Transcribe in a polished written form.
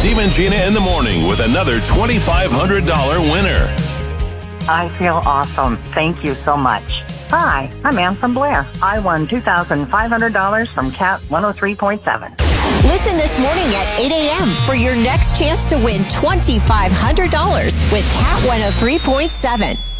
Steve and Gina in the morning with another $2,500 winner. I feel awesome. Thank you so much. Hi, I'm Ann from Blair. I won $2,500 from Cat 103.7. Listen this morning at 8 a.m. for your next chance to win $2,500 with Cat 103.7.